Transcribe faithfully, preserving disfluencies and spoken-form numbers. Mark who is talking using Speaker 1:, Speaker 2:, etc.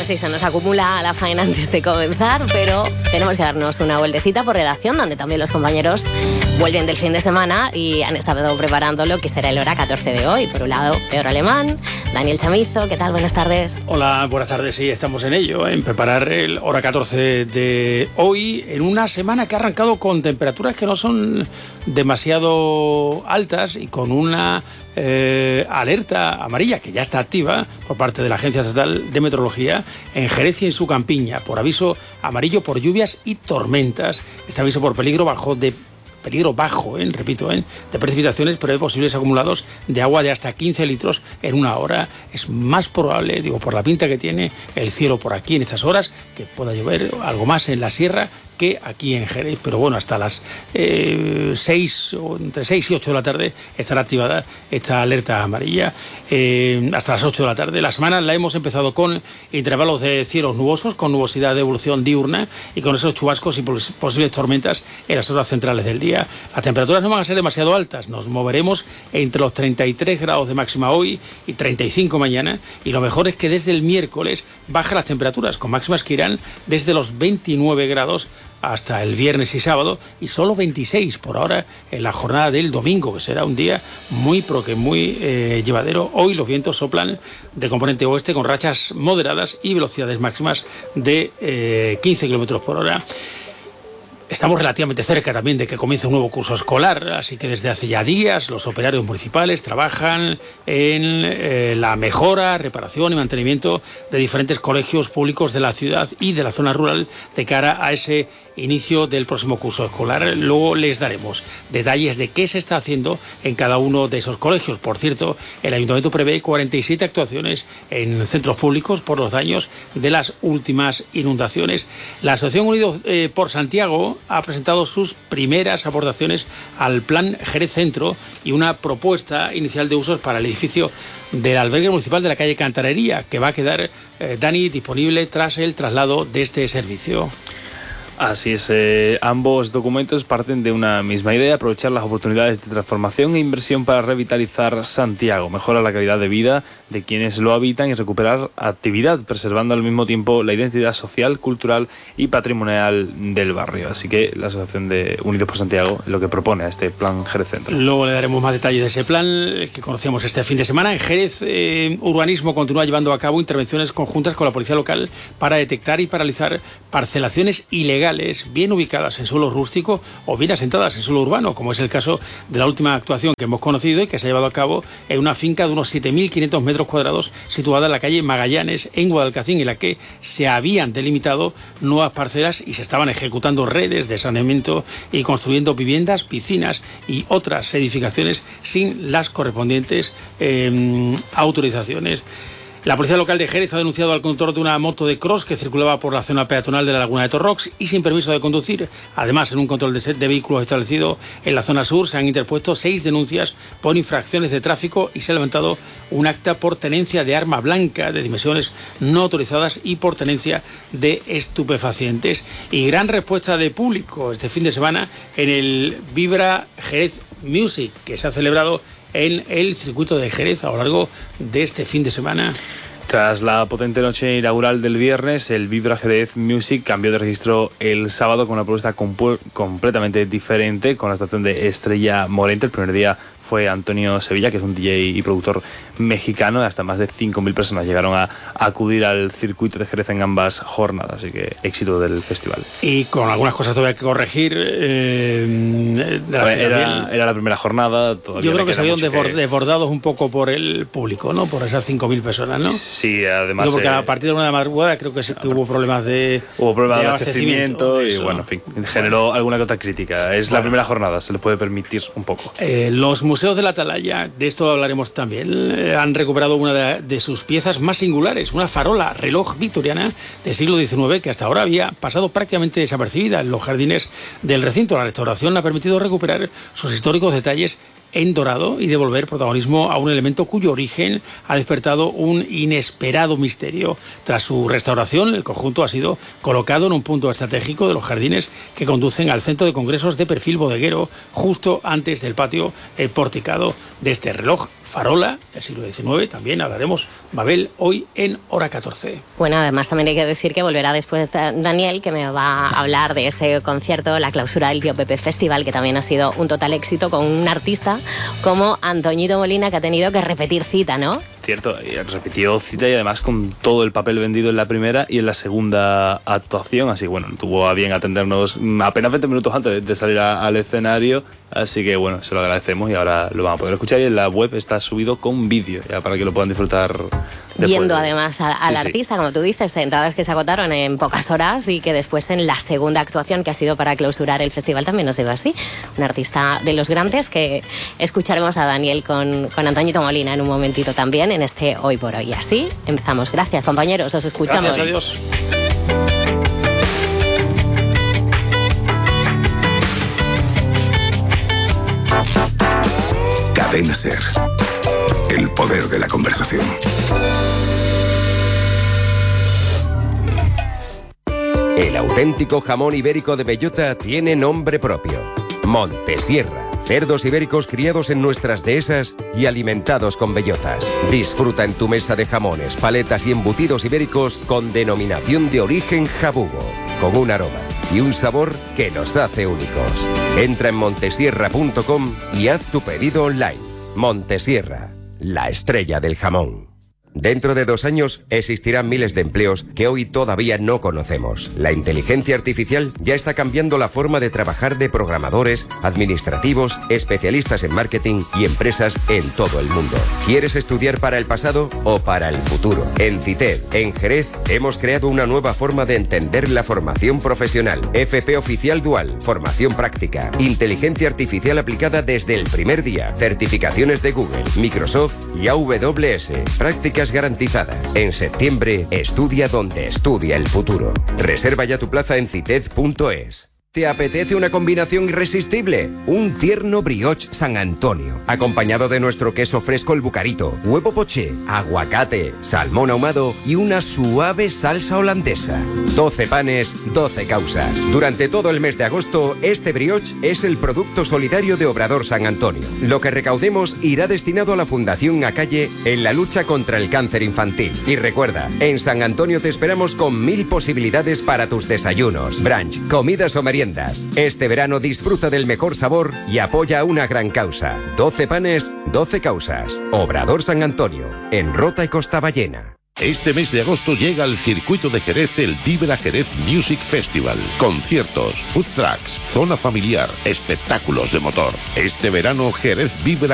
Speaker 1: días y se nos acumula la faena antes de comenzar, pero tenemos que darnos una vueltecita por redacción, donde también los compañeros vuelven del fin de semana y han estado preparando lo que será el Hora catorce de hoy. Por un lado, Pedro Alemán, Daniel Chamizo, ¿qué tal? Buenas tardes.
Speaker 2: Hola, buenas tardes. Sí, estamos en ello, en preparar el Hora catorce de hoy, en una semana que ha arrancado con temperaturas que no son demasiado altas y con una eh, alerta amarilla que ya está activa por parte de la Agencia Estatal de Meteorología en Jerez y en su campiña, por aviso amarillo por lluvias y tormentas. Este aviso por peligro bajo de peligro bajo, ¿eh? repito, ¿eh? de precipitaciones, pero de posibles acumulados de agua de hasta quince litros en una hora. Es más probable, digo, por la pinta que tiene el cielo por aquí en estas horas, que pueda llover algo más en la sierra que aquí en Jerez, pero bueno, hasta las eh, seis, o entre seis y ocho de la tarde estará activada esta alerta amarilla, eh, hasta las ocho de la tarde. La semana la hemos empezado con intervalos de cielos nubosos, con nubosidad de evolución diurna y con esos chubascos y pos posibles tormentas en las horas centrales del día. Las temperaturas no van a ser demasiado altas, nos moveremos entre los treinta y tres grados de máxima hoy y treinta y cinco mañana, y lo mejor es que desde el miércoles bajan las temperaturas, con máximas que irán desde los veintinueve grados hasta el viernes y sábado, y solo veintiséis por ahora en la jornada del domingo, que será un día muy, pero que muy eh, llevadero. Hoy los vientos soplan de componente oeste con rachas moderadas y velocidades máximas de eh, quince kilómetros por hora. Estamos relativamente cerca también de que comience un nuevo curso escolar, así que desde hace ya días los operarios municipales trabajan en eh, la mejora, reparación y mantenimiento de diferentes colegios públicos de la ciudad y de la zona rural de cara a ese inicio del próximo curso escolar. Luego les daremos detalles de qué se está haciendo en cada uno de esos colegios. Por cierto, el Ayuntamiento prevé cuarenta y siete actuaciones en centros públicos por los daños de las últimas inundaciones. La Asociación Unidos eh, por Santiago ha presentado sus primeras aportaciones al Plan Jerez Centro y una propuesta inicial de usos para el edificio del albergue municipal de la calle Cantarería, que va a quedar, eh, Dani, disponible tras el traslado de este servicio.
Speaker 3: Así es, eh, ambos documentos parten de una misma idea: aprovechar las oportunidades de transformación e inversión para revitalizar Santiago, mejorar la calidad de vida de quienes lo habitan y recuperar actividad, preservando al mismo tiempo la identidad social, cultural y patrimonial del barrio. Así que la Asociación de Unidos por Santiago es lo que propone a este Plan Jerez Centro.
Speaker 2: Luego le daremos más detalles de ese plan que conocíamos este fin de semana. En Jerez, eh, Urbanismo continúa llevando a cabo intervenciones conjuntas con la policía local para detectar y paralizar parcelaciones ilegales bien ubicadas en suelo rústico o bien asentadas en suelo urbano, como es el caso de la última actuación que hemos conocido y que se ha llevado a cabo en una finca de unos siete mil quinientos metros cuadrados situada en la calle Magallanes, en Guadalcacín, en la que se habían delimitado nuevas parcelas y se estaban ejecutando redes de saneamiento y construyendo viviendas, piscinas y otras edificaciones sin las correspondientes eh, autorizaciones. La policía local de Jerez ha denunciado al conductor de una moto de cross que circulaba por la zona peatonal de la Laguna de Torrox y sin permiso de conducir. Además, en un control de, de vehículos establecido en la zona sur, se han interpuesto seis denuncias por infracciones de tráfico y se ha levantado un acta por tenencia de arma blanca de dimensiones no autorizadas y por tenencia de estupefacientes. Y gran respuesta de público este fin de semana en el Vibra Jerez Music, que se ha celebrado en el circuito de Jerez a lo largo de este fin de semana.
Speaker 3: Tras la potente noche inaugural del viernes, el Vibra Jerez Music cambió de registro el sábado con una propuesta completamente diferente, con la actuación de Estrella Morente. El primer día fue Antonio Sevilla, que es un D J y productor mexicano. Hasta más de cinco mil personas llegaron a, a acudir al circuito de Jerez en ambas jornadas, así que éxito del festival.
Speaker 2: Y con algunas cosas todavía que corregir. Eh, de
Speaker 3: la era, era la primera jornada.
Speaker 2: Yo creo que se vieron desbord, que... desbordados un poco por el público, ¿no? Por esas cinco mil personas, ¿no?
Speaker 3: Sí, además...
Speaker 2: Digo, porque
Speaker 3: eh,
Speaker 2: a partir de una de madrugada creo que, se, que hubo problemas de
Speaker 3: Hubo problemas de, de abastecimiento, abastecimiento y, bueno, en fin, generó bueno. alguna que otra crítica. Es bueno. la primera jornada, se le puede permitir un poco.
Speaker 2: Eh, los museos de la Atalaya, de esto hablaremos también, eh, han recuperado una de, de sus piezas más singulares, una farola reloj victoriana del siglo diecinueve que hasta ahora había pasado prácticamente desapercibida en los jardines del recinto. La restauración ha permitido recuperar sus históricos detalles en dorado y devolver protagonismo a un elemento cuyo origen ha despertado un inesperado misterio. Tras su restauración, el conjunto ha sido colocado en un punto estratégico de los jardines que conducen al centro de congresos de perfil bodeguero, justo antes del patio eh, porticado de este reloj farola del siglo diecinueve. También hablaremos Mabel hoy en Hora catorce.
Speaker 1: Bueno, además también hay que decir que volverá después Daniel, que me va a hablar de ese concierto, la clausura del Tío Pepe Festival, que también ha sido un total éxito con un artista como Antoñito Molina, que ha tenido que repetir cita, ¿no?
Speaker 3: Cierto, repitió cita y además con todo el papel vendido en la primera y en la segunda actuación, así que bueno, tuvo a bien atendernos apenas veinte minutos antes de salir a, al escenario, así que bueno, se lo agradecemos y ahora lo van a poder escuchar y en la web está subido con vídeo, ya para que lo puedan disfrutar después.
Speaker 1: Viendo
Speaker 3: de...
Speaker 1: además a, al sí, artista, sí. Como tú dices, entradas que se agotaron en pocas horas y que después en la segunda actuación, que ha sido para clausurar el festival, también nos ha sido así. Un artista de los grandes, que escucharemos a Daniel con, con Antoñito Molina en un momentito también en este Hoy por Hoy. Así empezamos. Gracias, compañeros, os escuchamos.
Speaker 2: Gracias, adiós.
Speaker 4: Cadena SER. El poder de la conversación. El auténtico jamón ibérico de bellota tiene nombre propio: Montesierra. Cerdos ibéricos criados en nuestras dehesas y alimentados con bellotas. Disfruta en tu mesa de jamones, paletas y embutidos ibéricos con denominación de origen jabugo, con un aroma y un sabor que nos hace únicos. Entra en montesierra punto com y haz tu pedido online. Montesierra, la estrella del jamón. Dentro de dos años existirán miles de empleos que hoy todavía no conocemos. La inteligencia artificial ya está cambiando la forma de trabajar de programadores, administrativos, especialistas en marketing y empresas en todo el mundo. ¿Quieres estudiar para el pasado o para el futuro? En CITED, en Jerez, hemos creado una nueva forma de entender la formación profesional. F P Oficial Dual, formación práctica, inteligencia artificial aplicada desde el primer día, certificaciones de Google, Microsoft y A W S, prácticas garantizadas. En septiembre, estudia donde estudia el futuro. Reserva ya tu plaza en cited punto es. ¿Te apetece una combinación irresistible? Un tierno brioche San Antonio, acompañado de nuestro queso fresco el Bucarito, huevo poché, aguacate, salmón ahumado y una suave salsa holandesa. doce panes, doce causas. Durante todo el mes de agosto, este brioche es el producto solidario de Obrador San Antonio. Lo que recaudemos irá destinado a la Fundación Acalle en la lucha contra el cáncer infantil. Y recuerda, en San Antonio te esperamos con mil posibilidades para tus desayunos, brunch, comidas o meriendas. Este verano disfruta del mejor sabor y apoya una gran causa. doce panes, doce causas. Obrador San Antonio, en Rota y Costa Ballena.
Speaker 5: Este mes de agosto llega al circuito de Jerez el Vibra Jerez Music Festival. Conciertos, food trucks, zona familiar, espectáculos de motor. Este verano Jerez Vibra